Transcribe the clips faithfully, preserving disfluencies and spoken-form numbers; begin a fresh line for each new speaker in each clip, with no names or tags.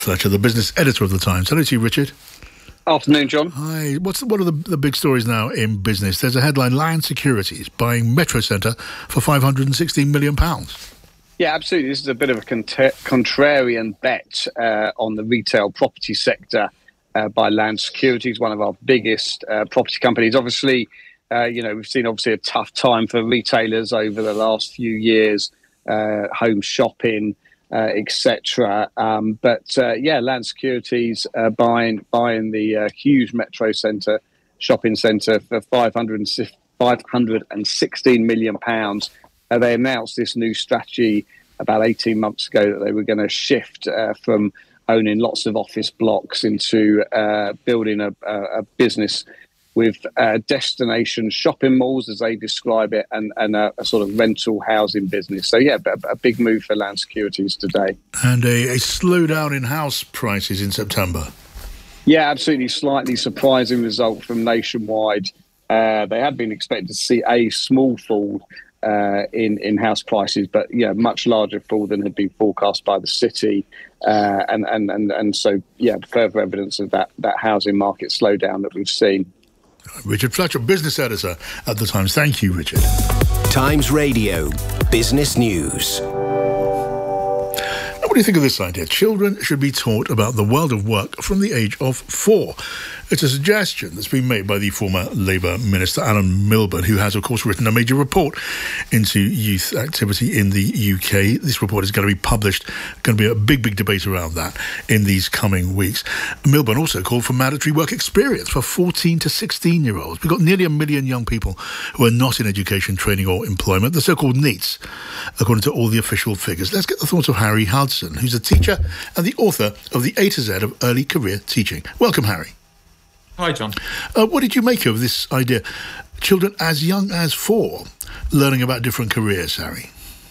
Fletcher, the business editor of The Times. Hello to you, Richard.
Afternoon, John.
Hi. What's what are the, the big stories now in business? There's a headline: Land Securities buying Metro Centre for five hundred sixteen million pounds.
Yeah, absolutely. This is a bit of a contra- contrarian bet uh, on the retail property sector uh, by Land Securities, one of our biggest uh, property companies. Obviously, uh, you know, we've seen obviously a tough time for retailers over the last few years, uh, home shopping, uh, et cetera. Um, but uh, yeah, Land Securities uh, buying buying the uh, huge Metro Centre shopping centre for five hundred sixteen million pounds. Uh, they announced this new strategy about eighteen months ago that they were going to shift uh, from owning lots of office blocks into uh, building a, a, a business with uh, destination shopping malls, as they describe it, and, and a, a sort of rental housing business. So, yeah, a, a big move for Land Securities today.
And a, a slowdown in house prices in September.
Yeah, absolutely. Slightly surprising result from Nationwide. Uh, they had been expected to see a small fall uh, in, in house prices, but yeah, much larger fall than had been forecast by the city. Uh, and, and, and, and so, yeah, further evidence of that, that housing market slowdown that we've seen.
Richard Fletcher, business editor at The Times. Thank you, Richard.
Times Radio, Business News.
What do you think of this idea? Children should be taught about the world of work from the age of four. It's a suggestion that's been made by the former Labour Minister, Alan Milburn, who has, of course, written a major report into youth activity in the U K. This report is going to be published. Going to be a big, big debate around that in these coming weeks. Milburn also called for mandatory work experience for fourteen to sixteen-year-olds. We've got nearly a million young people who are not in education, training or employment, the so-called NEETs, according to all the official figures. Let's get the thoughts of Harry Hudson, who's a teacher and the author of the A to Z of Early Career Teaching. Welcome, Harry.
Hi, John.
Uh, what did you make of this idea? Children as young as four learning about different careers, Harry?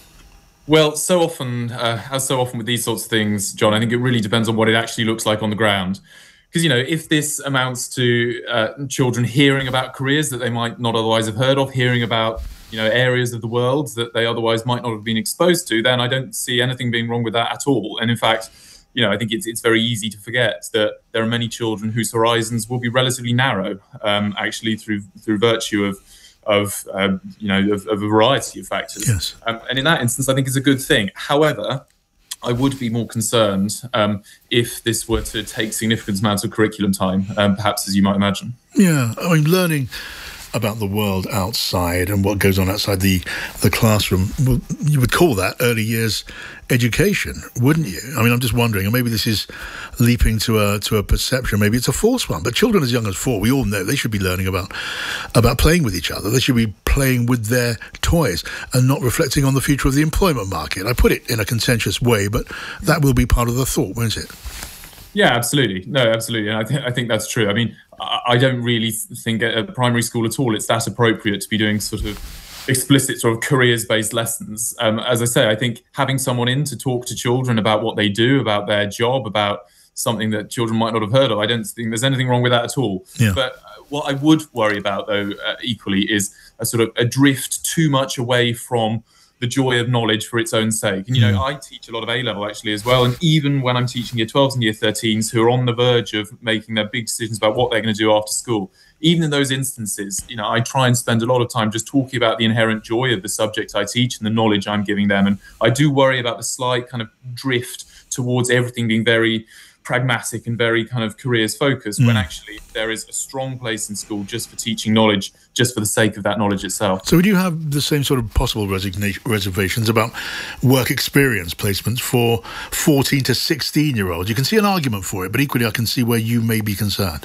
Well, so often, uh, as so often with these sorts of things, John, I think it really depends on what it actually looks like on the ground. Because, you know, if this amounts to uh, children hearing about careers that they might not otherwise have heard of, hearing about, you know, areas of the world that they otherwise might not have been exposed to, then I don't see anything being wrong with that at all. And in fact, you know, I think it's it's very easy to forget that there are many children whose horizons will be relatively narrow, um, actually through through virtue of of uh, you know of, of a variety of factors.
Yes.
Um, and in that instance, I think it's a good thing. However, I would be more concerned um, if this were to take significant amounts of curriculum time, um, perhaps as you might imagine.
Yeah, I mean, learning about the world outside and what goes on outside the the classroom, well, you would call that early years education, wouldn't you? I mean, I'm just wondering, and maybe this is leaping to a to a perception, maybe it's a false one, but children as young as four, we all know they should be learning about about playing with each other. They should be playing with their toys and not reflecting on the future of the employment market. I put it in a contentious way, but that will be part of the thought, won't it?
Yeah, absolutely. No, absolutely. And I, th- I think that's true. I mean, I, I don't really think at a primary school at all it's that appropriate to be doing sort of explicit sort of careers-based lessons. Um, as I say, I think having someone in to talk to children about what they do, about their job, about something that children might not have heard of, I don't think there's anything wrong with that at all.
Yeah.
But uh, what I would worry about, though, uh, equally, is a sort of a drift too much away from the joy of knowledge for its own sake. And, you know, I teach a lot of A-level actually as well. And even when I'm teaching year twelves and year thirteens who are on the verge of making their big decisions about what they're going to do after school, even in those instances, you know, I try and spend a lot of time just talking about the inherent joy of the subject I teach and the knowledge I'm giving them. And I do worry about the slight kind of drift towards everything being very pragmatic and very kind of careers focused, mm. when actually there is a strong place in school just for teaching knowledge, just for the sake of that knowledge itself.
So would you have the same sort of possible resignation, reservations about work experience placements for fourteen to sixteen year olds? You can see an argument for it, but equally I can see where you may be concerned.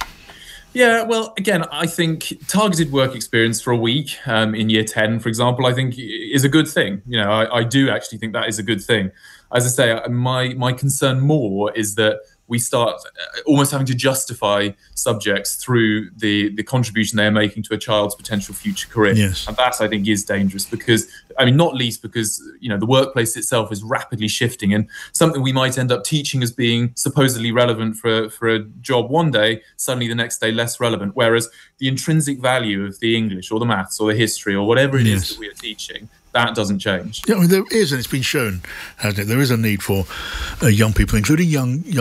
Yeah, well, again, I think targeted work experience for a week um, in year ten, for example, I think is a good thing. You know, I, I do actually think that is a good thing. As I say, my my concern more is that we start almost having to justify subjects through the, the contribution they are making to a child's potential future career.
Yes.
And that, I think, is dangerous because, I mean, not least because, you know, the workplace itself is rapidly shifting, and something we might end up teaching as being supposedly relevant for, for a job one day, suddenly the next day less relevant. Whereas the intrinsic value of the English or the maths or the history or whatever it
yes.
is that we are teaching That doesn't change.
Yeah, I mean, there is, and it's been shown, hasn't it? There is a need for uh, young people, including young young